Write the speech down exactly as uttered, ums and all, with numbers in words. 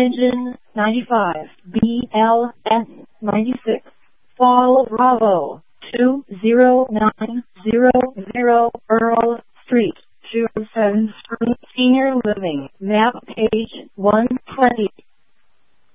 Engine ninety-five, B L S ninety-six, Fall Bravo, two zero nine zero zero Earl Street, two oh seven Spring Senior Living, map page one twenty.